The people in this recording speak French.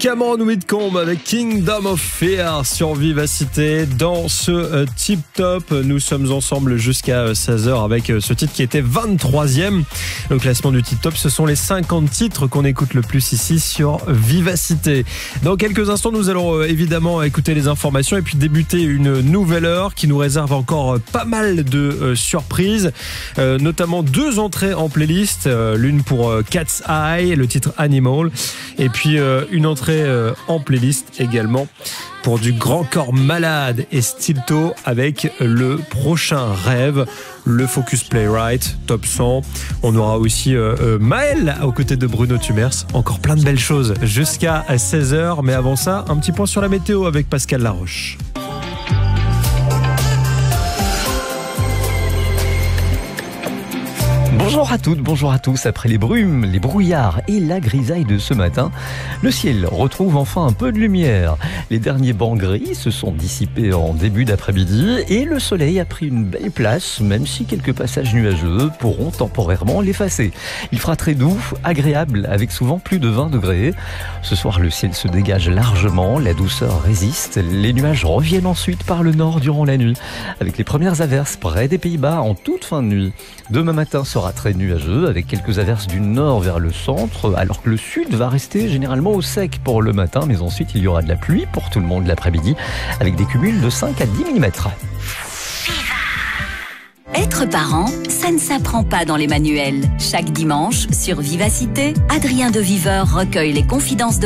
Cameron Whitcomb avec Kingdom of Fear sur Vivacité. Dans ce Tip Top, nous sommes ensemble jusqu'à 16h avec ce titre qui était 23e. Le classement du Tip Top, ce sont les 50 titres qu'on écoute le plus ici sur Vivacité. Dans quelques instants, nous allons évidemment écouter les informations et puis débuter une nouvelle heure qui nous réserve encore pas mal de surprises, notamment 2 entrées en playlist, l'une pour Cat's Eye, le titre Animal, et puis une entrée en playlist également pour du Grand Corps Malade et Stilto avec le prochain rêve, le Focus Playwright Top 100. On aura aussi Maël aux côtés de Bruno Tumers. Encore plein de belles choses jusqu'à 16h. Mais avant ça, un petit point sur la météo avec Pascal Laroche. Bonjour à toutes, bonjour à tous. Après les brumes, les brouillards et la grisaille de ce matin, le ciel retrouve enfin un peu de lumière. Les derniers bancs gris se sont dissipés en début d'après-midi et le soleil a pris une belle place, même si quelques passages nuageux pourront temporairement l'effacer. Il fera très doux, agréable, avec souvent plus de 20 degrés. Ce soir, le ciel se dégage largement, la douceur résiste. Les nuages reviennent ensuite par le nord durant la nuit, avec les premières averses près des Pays-Bas en toute fin de nuit. Demain matin sera très nuageux avec quelques averses du nord vers le centre, alors que le sud va rester généralement au sec pour le matin, mais ensuite il y aura de la pluie pour tout le monde l'après-midi avec des cumuls de 5 à 10 mm. Être parent, ça ne s'apprend pas dans les manuels. Chaque dimanche, sur Vivacité, Adrien de Viveur recueille les confidences de